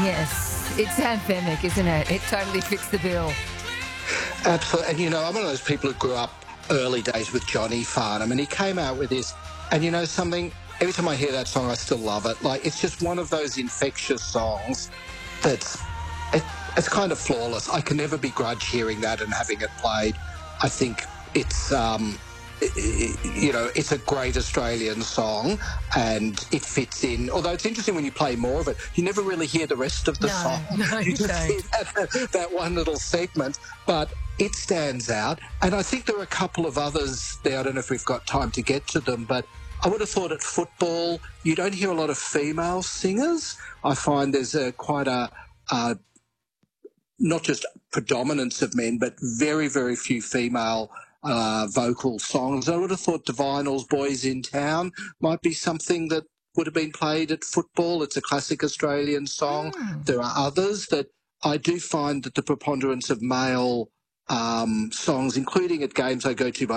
Yes, it's anthemic, isn't it? It totally fits the bill. Absolutely. And, I'm one of those people who grew up early days with Johnny Farnham, and he came out with this, and something, every time I hear that song, I still love it. Like, it's just one of those infectious songs that's, it's kind of flawless. I can never begrudge hearing that and having it played. I think it's, it's a great Australian song, and it fits in. Although it's interesting when you play more of it, you never really hear the rest of the song. No, you just don't. hear that one little segment, but it stands out. And I think there are a couple of others there. I don't know if we've got time to get to them, but I would have thought at football you don't hear a lot of female singers. I find there's quite a not just predominance of men, but very, very few female vocal songs. I would have thought Divinal's Boys in Town might be something that would have been played at football. It's a classic Australian song. There are others that I do find that the preponderance of male songs, including at games I go to